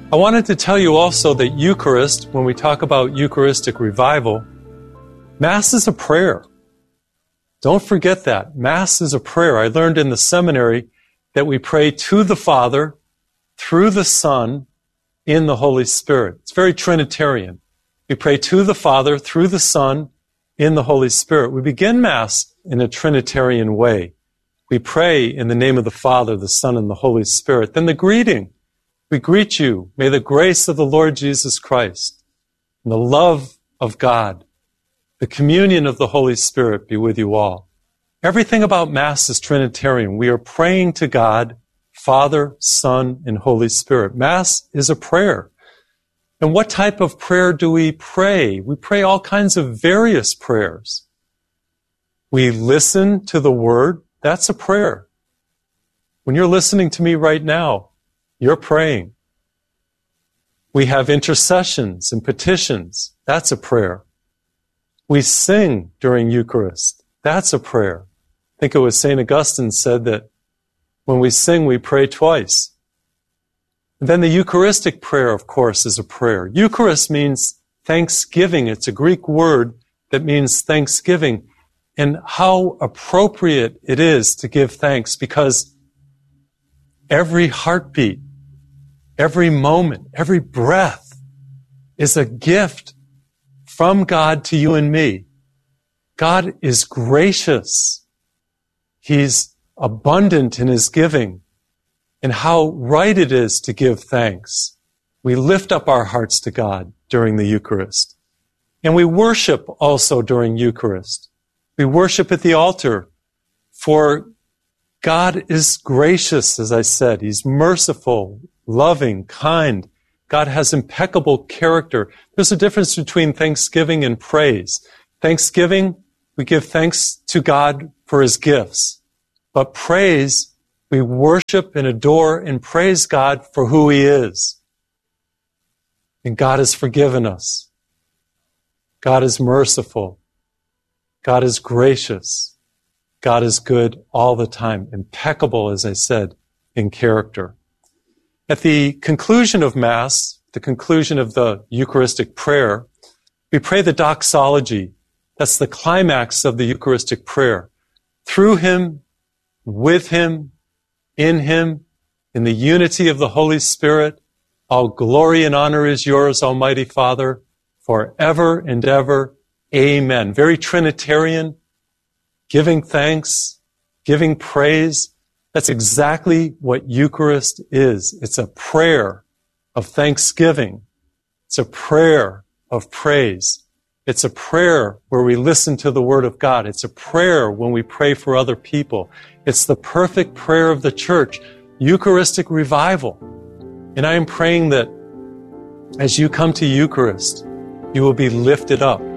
I wanted to tell you also that Eucharist, when we talk about Eucharistic revival, Mass is a prayer. Don't forget that. Mass is a prayer. I learned in the seminary that we pray to the Father, through the Son, in the Holy Spirit. It's very Trinitarian. We pray to the Father, through the Son, in the Holy Spirit. We begin Mass in a Trinitarian way. We pray in the name of the Father, the Son, and the Holy Spirit. Then the greeting. We greet you. May the grace of the Lord Jesus Christ and the love of God, the communion of the Holy Spirit be with you all. Everything about Mass is Trinitarian. We are praying to God, Father, Son, and Holy Spirit. Mass is a prayer. And what type of prayer do we pray? We pray all kinds of various prayers. We listen to the Word. That's a prayer. When you're listening to me right now, you're praying. We have intercessions and petitions. That's a prayer. We sing during Eucharist. That's a prayer. I think it was St. Augustine said that when we sing, we pray twice. And then the Eucharistic prayer, of course, is a prayer. Eucharist means thanksgiving. It's a Greek word that means thanksgiving. And how appropriate it is to give thanks, because every heartbeat, every moment, every breath is a gift from God to you and me. God is gracious. He's abundant in His giving. And how right it is to give thanks. We lift up our hearts to God during the Eucharist. And we worship also during Eucharist. We worship at the altar, for God is gracious, as I said. He's merciful, loving, kind. God has impeccable character. There's a difference between thanksgiving and praise. Thanksgiving, we give thanks to God for His gifts. But praise, we worship and adore and praise God for who He is. And God has forgiven us. God is merciful. God is gracious. God is good all the time. Impeccable, as I said, in character. At the conclusion of Mass, the conclusion of the Eucharistic prayer, we pray the doxology. That's the climax of the Eucharistic prayer. Through Him, with Him, in Him, in the unity of the Holy Spirit, all glory and honor is yours, Almighty Father, forever and ever. Amen. Very Trinitarian, giving thanks, giving praise. That's exactly what Eucharist is. It's a prayer of thanksgiving. It's a prayer of praise. It's a prayer where we listen to the Word of God. It's a prayer when we pray for other people. It's the perfect prayer of the Church, Eucharistic revival. And I am praying that as you come to Eucharist, you will be lifted up.